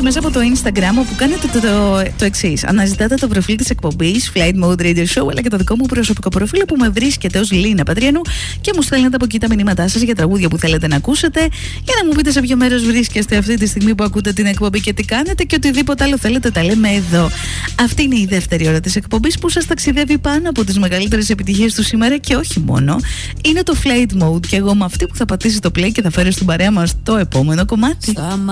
μέσα από το Instagram, όπου κάνετε το εξής. Αναζητάτε το προφίλ της εκπομπής Flight Mode Radio Show, αλλά και το δικό μου προσωπικό προφίλ που με βρίσκεται ως Λίνα Πατριανού, και μου στέλνετε από εκεί τα μηνύματά σας για τραγούδια που θέλετε να ακούσετε, για να μου πείτε σε ποιο μέρος βρίσκεστε αυτή τη στιγμή που ακούτε την εκπομπή και τι κάνετε, και οτιδήποτε άλλο θέλετε τα λέμε εδώ. Αυτή είναι η δεύτερη ώρα της εκπομπής που σας ταξιδεύει πάνω από τις μεγαλύτερες επιτυχίες του σήμερα και όχι μόνο. Είναι το Flight Mode, και εγώ με αυτή που θα πατήσει το play και θα φέρει στην παρέα μας το επόμενο κομμάτι.